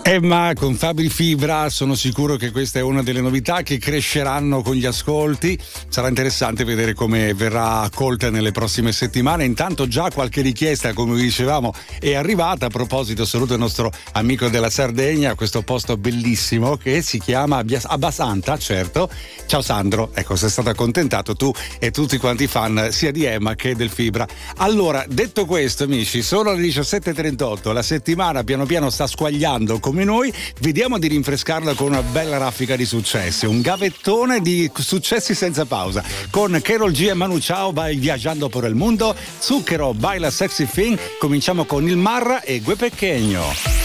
Ma con Fabri Fibra sono sicuro che questa è una delle novità che cresceranno con gli ascolti. Sarà interessante vedere come verrà accolta nelle prossime settimane. Intanto già qualche richiesta, come vi dicevamo, è arrivata. A proposito, saluto il nostro amico della Sardegna, questo posto bellissimo che si chiama Abbasanta, certo. Ciao Sandro, ecco, sei stato accontentato tu e tutti quanti fan sia di Emma che del Fibra. Allora, detto questo, amici, sono le 17:38, la settimana piano piano sta squagliando come noi, vediamo di rinfrescarla con una bella raffica di successi, un gavettone di successi senza pausa, con Karol G e Manu Chao, vai viaggiando per il mondo, Zucchero, baila sexy thing, cominciamo con Il Marra e Gue Pequeño.